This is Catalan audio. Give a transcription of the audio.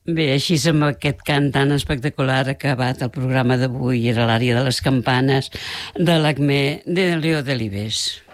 Bé, així amb aquest cant tan espectacular ha acabat el programa d'avui. Era l'àrea de les campanes de l'Acme de Leó Delibes.